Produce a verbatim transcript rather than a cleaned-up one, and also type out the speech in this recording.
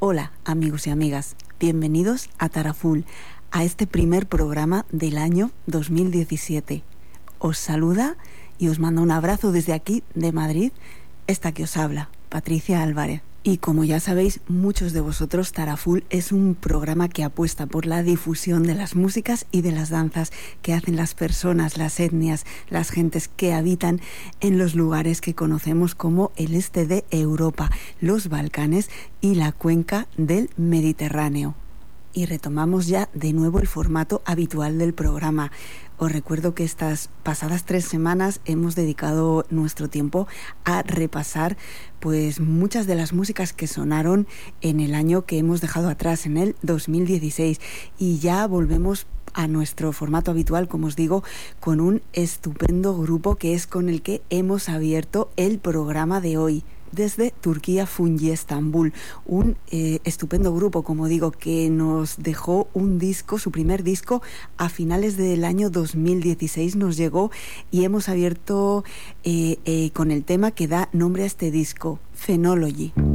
Hola amigos y amigas, bienvenidos a Taraful, a este primer programa del año dos mil diecisiete. Os saluda y os manda un abrazo desde aquí, de Madrid, esta que os habla, Patricia Álvarez. Y como ya sabéis, muchos de vosotros, Taraful es un programa que apuesta por la difusión de las músicas y de las danzas que hacen las personas, las etnias, las gentes que habitan en los lugares que conocemos como el este de Europa, los Balcanes y la cuenca del Mediterráneo. Y retomamos ya de nuevo el formato habitual del programa. Os recuerdo que estas pasadas tres semanas hemos dedicado nuestro tiempo a repasar pues muchas de las músicas que sonaron en el año que hemos dejado atrás, en el dos mil dieciséis. Y ya volvemos a nuestro formato habitual, como os digo, con un estupendo grupo que es con el que hemos abierto el programa de hoy. Desde Turquía, Fungi, Estambul, un eh, estupendo grupo, como digo, que nos dejó un disco, su primer disco, a finales del año dos mil dieciséis nos llegó y hemos abierto eh, eh, con el tema que da nombre a este disco, Phenology.